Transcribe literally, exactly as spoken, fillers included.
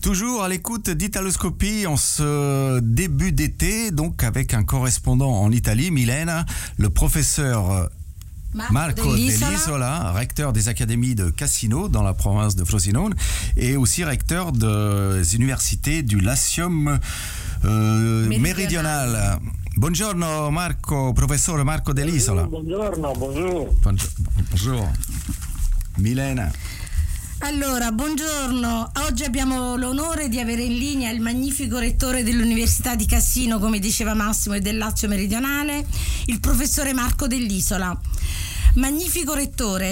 Toujours à l'écoute d'Italoscopie en ce début d'été, donc avec un correspondant en Italie, Milena, le professeur Marco, Marco dell'Isola. dell'Isola, recteur des académies de Cassino dans la province de Frosinone et aussi recteur des universités du Latium euh, méridional. Buongiorno Marco, professore Marco dell'Isola. Buongiorno, bonjour. Bonjour. Milena. Allora, buongiorno. Oggi abbiamo l'onore di avere in linea il magnifico rettore dell'Università di Cassino, come diceva Massimo, e del Lazio Meridionale, il professore Marco dell'Isola. Magnifico rettore,